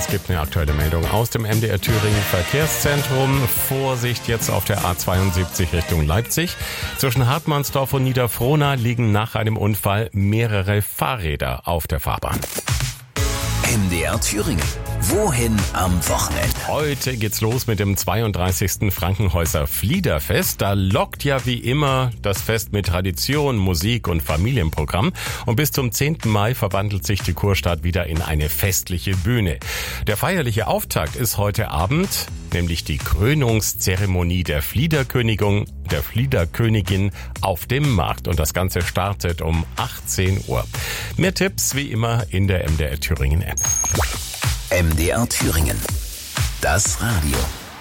Es gibt eine aktuelle Meldung aus dem MDR Thüringen Verkehrszentrum. Vorsicht jetzt auf der A72 Richtung Leipzig. Zwischen Hartmannsdorf und Niederfrohna liegen nach einem Unfall mehrere Fahrräder auf der Fahrbahn. MDR Thüringen. Wohin am Wochenende? Heute geht's los mit dem 32. Frankenhäuser Fliederfest. Da lockt ja wie immer das Fest mit Tradition, Musik und Familienprogramm. Und bis zum 10. Mai verwandelt sich die Kurstadt wieder in eine festliche Bühne. Der feierliche Auftakt ist heute Abend, nämlich die Krönungszeremonie der Fliederkönigin auf dem Markt. Und das Ganze startet um 18 Uhr. Mehr Tipps wie immer in der MDR Thüringen App. MDR Thüringen. Das Radio.